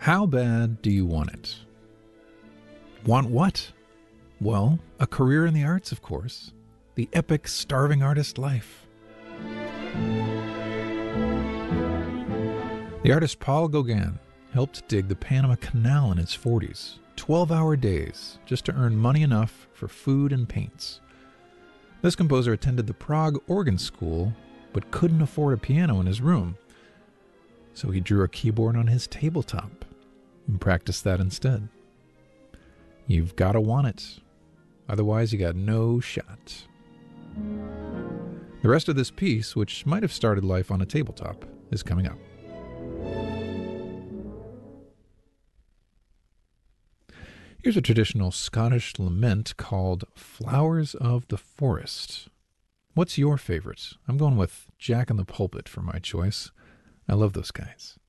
How bad do you want it? Want what? Well, a career in the arts, of course. The epic starving artist life. The artist Paul Gauguin helped dig the Panama Canal in his 40s, 12-hour days, just to earn money enough for food and paints. This composer attended the Prague Organ School, but couldn't afford a piano in his room, so he drew a keyboard on his tabletop and practiced that instead. You've got to want it. Otherwise, you got no shot. The rest of this piece, which might have started life on a tabletop, is coming up. Here's a traditional Scottish lament called Flowers of the Forest. What's your favorite? I'm going with Jack in the Pulpit for my choice. I love those guys.